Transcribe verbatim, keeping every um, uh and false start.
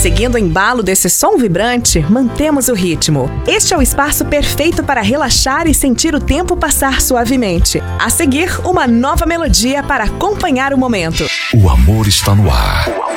Seguindo o embalo desse som vibrante, mantemos o ritmo. Este é o espaço perfeito para relaxar e sentir o tempo passar suavemente. A seguir, uma nova melodia para acompanhar o momento. O amor está no ar.